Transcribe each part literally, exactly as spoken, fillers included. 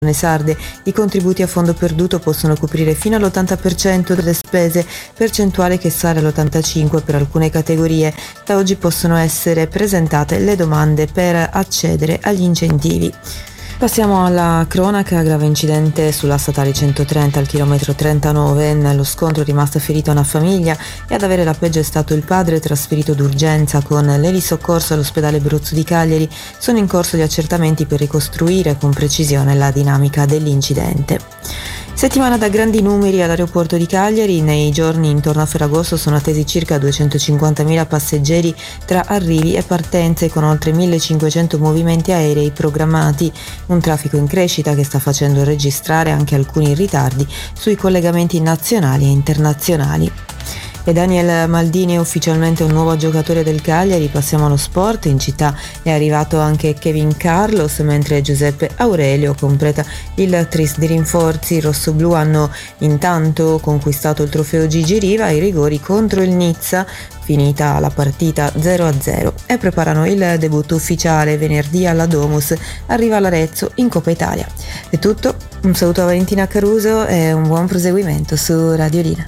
sarde. I contributi a fondo perduto possono coprire fino all'ottanta per cento delle spese, percentuale che sale all'ottantacinque per cento per alcune categorie. Da oggi possono essere presentate le domande per accedere agli incentivi. Passiamo alla cronaca. Grave incidente sulla statale centotrenta al chilometro trentanove. Nello scontro è rimasta ferita una famiglia e ad avere la peggio è stato il padre, trasferito d'urgenza con l'elisoccorso all'ospedale Bruzzo di Cagliari. Sono in corso gli accertamenti per ricostruire con precisione la dinamica dell'incidente. Settimana da grandi numeri all'aeroporto di Cagliari. Nei giorni intorno a Ferragosto sono attesi circa duecentocinquantamila passeggeri tra arrivi e partenze, con oltre millecinquecento movimenti aerei programmati. Un traffico in crescita che sta facendo registrare anche alcuni ritardi sui collegamenti nazionali e internazionali. E Daniel Maldini è ufficialmente un nuovo giocatore del Cagliari. Passiamo allo sport. In città è arrivato anche Kevin Carlos, mentre Giuseppe Aurelio completa il tris di rinforzi. I rossoblù hanno intanto conquistato il trofeo Gigi Riva ai rigori contro il Nizza, finita la partita zero a zero, e preparano il debutto ufficiale venerdì alla Domus. Arriva l'Arezzo in Coppa Italia. È tutto, un saluto a Valentina Caruso e un buon proseguimento su Radiolina.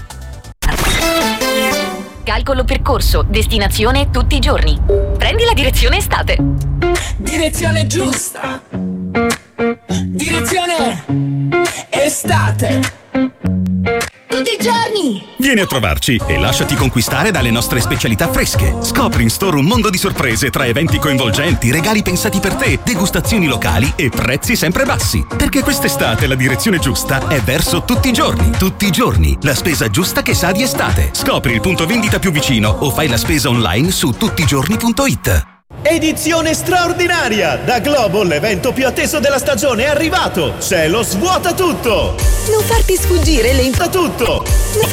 Calcolo percorso, destinazione tutti i giorni. Prendi la direzione estate. Direzione giusta. Direzione estate. Tutti i giorni. Vieni a trovarci e lasciati conquistare dalle nostre specialità fresche. Scopri in store un mondo di sorprese tra eventi coinvolgenti, regali pensati per te, degustazioni locali e prezzi sempre bassi. Perché quest'estate la direzione giusta è verso tutti i giorni. Tutti i giorni, la spesa giusta che sa di estate. Scopri il punto vendita più vicino o fai la spesa online su tuttigiorni punto it. Edizione straordinaria! Da Globo l'evento più atteso della stagione è arrivato! C'è lo Svuota Tutto! Non farti sfuggire le Da tutto!